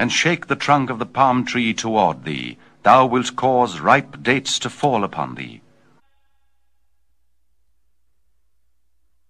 and shake the trunk of the palm tree toward thee. Thou wilt cause ripe dates to fall upon thee.